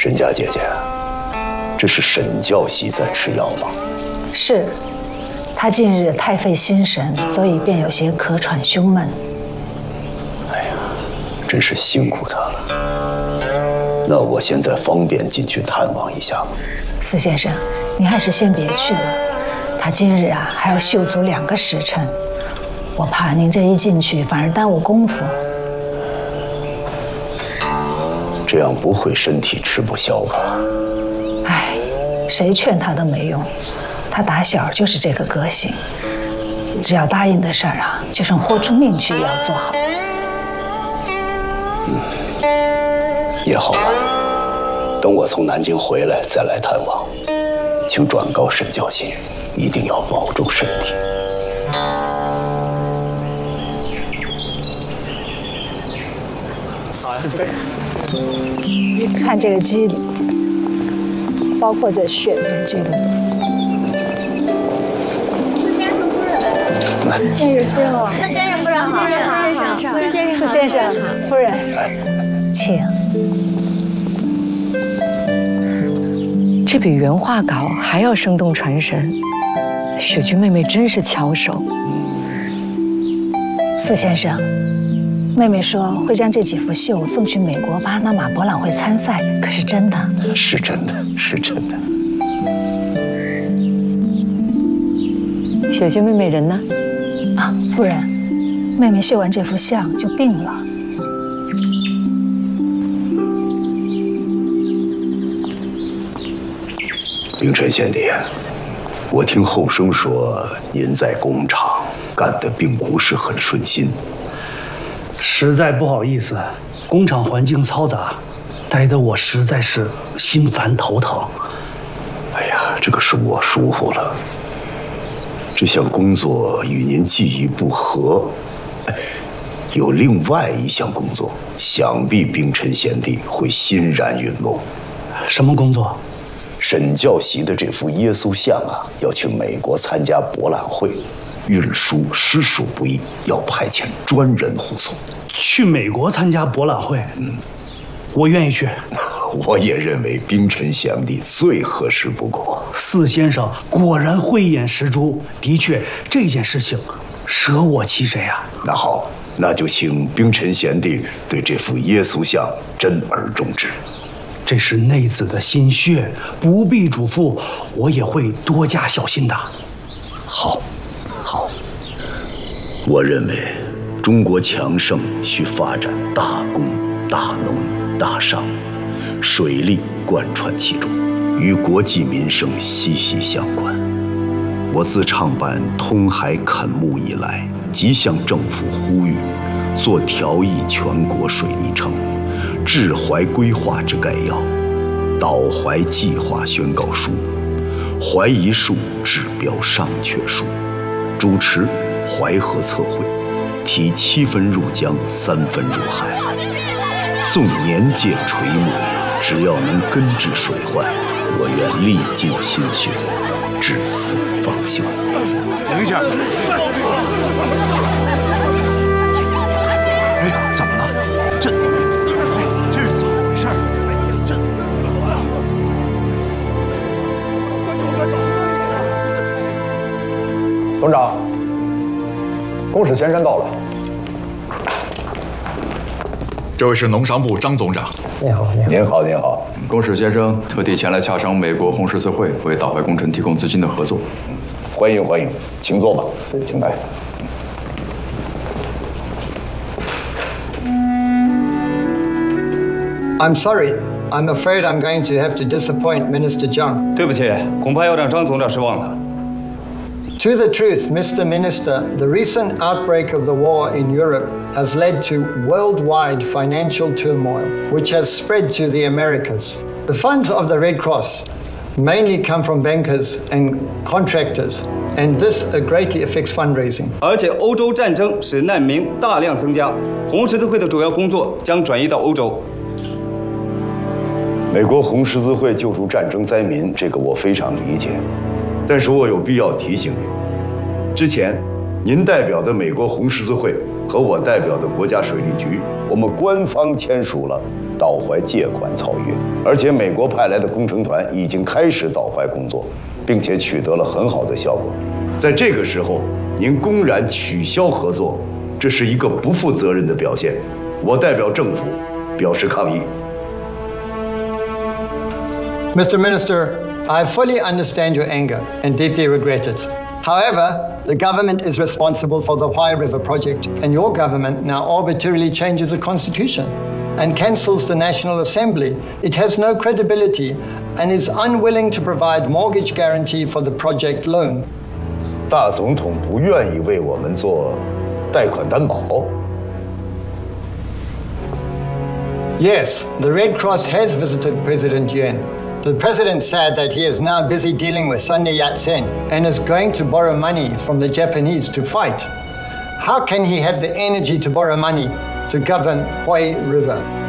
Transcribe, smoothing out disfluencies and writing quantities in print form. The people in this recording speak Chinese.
沈家姐姐，这是沈教习在吃药吗？ 是，他近日太费心神，所以便有些咳喘胸闷。 哎呀，真是辛苦他了。那我现在方便进去探望一下吗？ 司先生，您还是先别去了。他今日啊还要休足2个时辰，我怕您这一进去反而耽误功夫。 这样不会身体吃不消吧？ 哎，谁劝他都没用，他打小就是这个个性。只要答应的事儿啊，就算豁出命去也要做好。 也好吧，等我从南京回来再来探望，请转告沈教习，一定要保重身体。 好， 看这个肌理，包括这血的这个。 司先生夫人， 那是夫人吗？ 司先生夫人好，司先生， 司先生夫人，请。 这比原画稿还要生动传神，雪君妹妹真是巧手。 司先生，妹妹说会将这几幅绣送去美国巴拿马博览会参赛，可是真的？ 是真的，是真的。 雪君妹妹人呢？ 啊，夫人，妹妹绣完这幅像就病了。 冰辰贤弟，我听后生说您在工厂干得并不是很顺心。 实在不好意思，工厂环境嘈杂，待得我实在是心烦头疼。 哎呀，这个是我疏忽了。这项工作与您技艺不合，有另外一项工作，想必冰辰贤弟会欣然云梦。 什么工作？ 沈教习的这幅耶稣像啊，要去美国参加博览会，运输实属不易，要派遣专人护送。 去美国参加博览会？我愿意去。 我也认为冰辰贤弟最合适不过。 四先生果然慧眼识珠，的确这件事情舍我其谁啊？ 那好，那就请冰辰贤弟对这幅耶稣像珍而重之。 这是内子的心血，不必嘱咐，我也会多加小心的。 好，好。我认为中国强盛需发展大工、大农、大商，水利贯穿其中，与国计民生息息相关。我自创办通海垦牧以来，即向政府呼吁，做调益全国水利城。志怀规划之概要，导怀计划宣告书，怀一术指标上阙书，主持淮河测绘，提7分入江，3分入海。纵年届垂暮，只要能根治水患，我愿历尽心血，至死方休。 停下！哎，怎么了？这是怎么回事？这…… 董长，公使先生到了。 这位是农商部张总长。 您好， 您好，您好。 公使先生特地前来洽商美国红十字会为导怀工程提供资金的合作。 欢迎欢迎，请坐吧，请来。 I'm sorry. I'm afraid I'm going to have to disappoint Minister Zhang. 对不起，恐怕要让张总长失望了。 To the truth, Mr. Minister, the recent outbreak of the war in Europe has led to worldwide financial turmoil, which has spread to the Americas. The funds of the Red Cross mainly come from bankers and contractors, and this greatly affects fundraising. 而且欧洲战争使难民大量增加，红十字会的主要工作将转移到欧洲。 美国红十字会救助战争灾民，这个我非常理解，但是我有必要提醒您，之前您代表的美国红十字会和我代表的国家水利局，我们官方签署了岛淮借款草约，而且美国派来的工程团已经开始岛淮工作，并且取得了很好的效果。在这个时候，您公然取消合作，这是一个不负责任的表现。我代表政府表示抗议。 Mr. Minister, I fully understand your anger and deeply regret it. However, the government is responsible for the Huai River project, and your government now arbitrarily changes the constitution and cancels the National Assembly. It has no credibility and is unwilling to provide mortgage guarantee for the project loan. 大总统不愿意为我们做贷款担保。 Yes, the Red Cross has visited President Yuan. The president said that he is now busy dealing with Sun Yat-sen and is going to borrow money from the Japanese to fight. How can he have the energy to borrow money to govern Huai River?